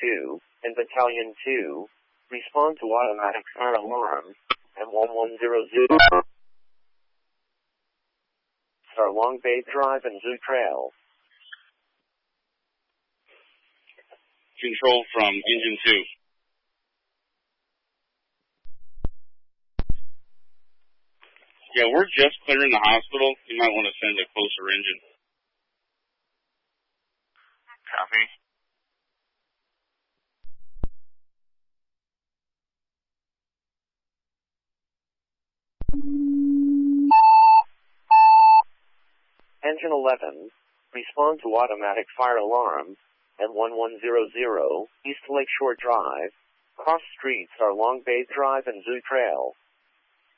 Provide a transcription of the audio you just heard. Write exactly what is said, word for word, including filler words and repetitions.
two and Battalion two, respond to automatic fire alarm, M one one zero zero. Star Long Bay Drive and Zoo Trail. Control from Engine two. Yeah, we're just clearing the hospital. You might want to send a closer engine. Copy. Engine eleven, respond to automatic fire alarm, M one one zero zero, East Lakeshore Drive, cross streets are Long Bay Drive and Zoo Trail.